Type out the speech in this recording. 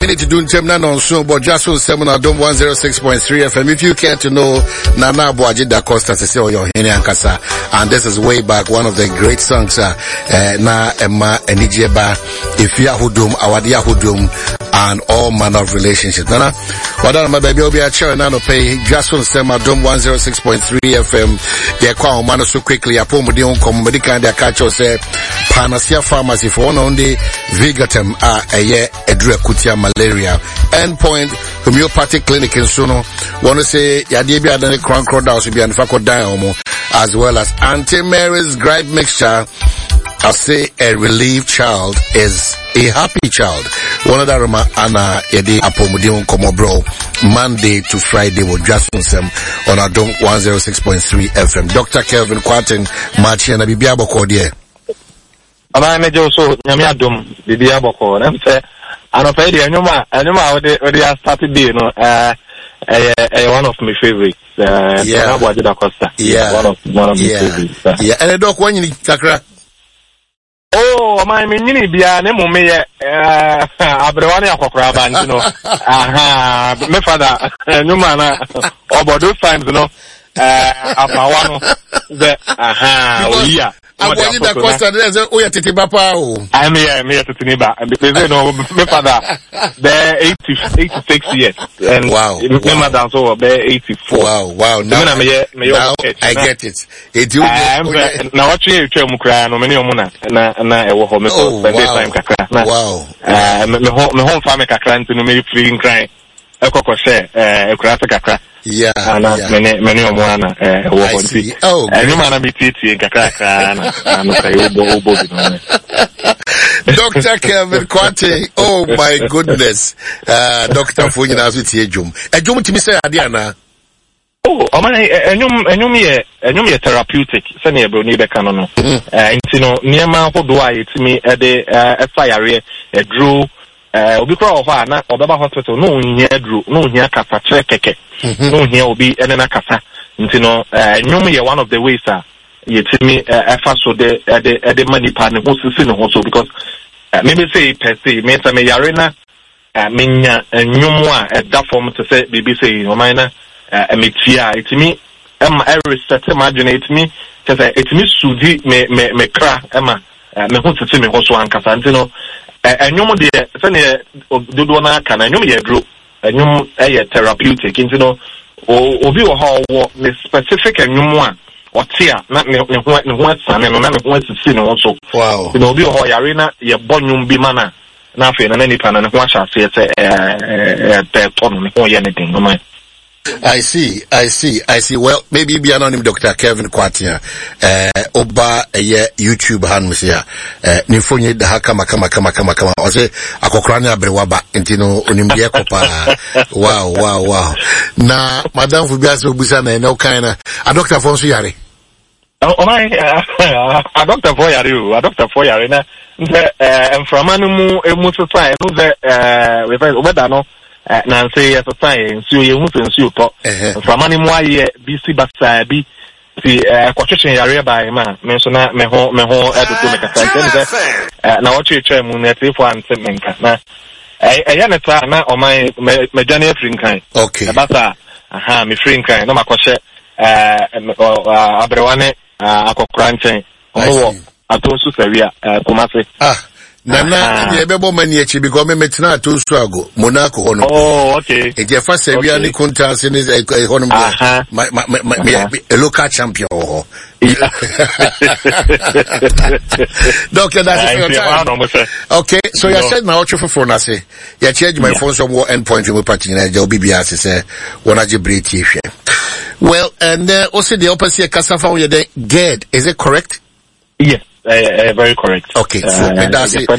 minute to do Temna on soon, but just on Seminar Dome 106.3 FM. If you care to know, Nana Boaji da Costa se se oyo hene ankasa, and this is way back, one of the great songs, na Emma Enijeba, Ifia Hudum, Awadia Hudum, and all manner of relationships. Nana, wadana my baby obi a chair nano pay, just on Seminar Dome 106.3 FM. They kwa umano so quickly, apo mudi unkom, medika and their catch or say, Panacea Pharmacy for one only Vigatem, Edre Kutia malaria. Endpoint homeopathic clinic in Suno. Wanna say Yadibia Dani Crown Crowdhouse will be an Fako Diomo, as well as Anti-Mary's gripe mixture. I say a relieved child is a happy child. One of the Roma Anna Yedi Apomudion Komo bro, Monday to Friday with Justin Sem on our Dome 106.3 FM. Dr. Kelvin Quatin, Marchi and Abibiabo Cordier. Ama mejo so nyame adom bibia boko na mse anopa dey anyuma we started day no one of my favorites Boaji da Costa. One of my favorites. And the dog one you kakra. Oh, my nyini bia na mume ye abrewane akokora ba ntino. Aha, me father nyuma na obodo times no apawa no the oya. Boaji da Costa there say oya tete papa o. I me tete ba. Because no me father be 86 years. And wow. Me mother so be 84. Wow. Now I get it. Na what you tell me cry no many omuna na e wo ho me so spend time kakra. Wow. Me home family kakra ntino me free cry. Ekoko share ekura kakra. Yeah. Many omuna e wo ho nti. Oh. Anyuma na bititi kakra na no say obo. Dr. Kelvin Kwate, oh my goodness. Dr. Funyina Azuti Ejum. Ejum timi say ade ana. Oh, enyum ye therapeutic. Sani ebro ni beka no. Nti no niema hodo a yetimi de efayare edru obi kra ofa na obeba hospital no nhia edru no nhia kasa kire keke. No nhia obi enena kasa. Nti no enyum ye one of the ways yetimi efa so de manipa ne ho sisi ne ho so because maybe say per se me say me yare na menya enyum a da form to say bibi say o man metia etimi reset imagine etimi to say etimi sudi me kra me ho tete me ho so ankasa ntino enyum de say ne dodo na aka na enyum ye dro enyum therapeutic ntino obi wo ha wo me specific enyum a otia na ne ho asane no na ne ho asisi ne ho so wow no obi ho yare na ye bonyum bi mana na afi na nipa na ne ho ahya se ton ne ho ye ne den no man. I see. Well, maybe be anonym Dr. Kelvin Kwatia. Oba YouTube hands here. Nifonye da kama. Ose akokrani abrewaba intino unimbia kopa. Wow. Na Madam Fubiaso Busana no kinda. A Dr. Fonso Yari. Oh my, a Dr. Foyari na. Mframanu emutu sai no ze obedano. Na say as a science you nsu to from mani mo aye BC basa bi ti kwatwetwe yare ba ma me so na me ho eduto me kasa na what you try mu na tefo antemenka na eya neta na o man me jane free nkan okay basa me free nkan na makɔhye abrewane akokora nchen owo atonsu sawia kumase Nana, you ever many echi because me metina to Strago, Monaco Hono. Oh, okay. If you first say we are the contest in a local champion. Doctor, that's your time. Okay, so you said now for phone I say. You change my phone some more endpoint you patching Joe BBS say one of your British. Well, and also the opposite Casafa with the GED, is it correct? Yes. Very correct. Okay, so that's it.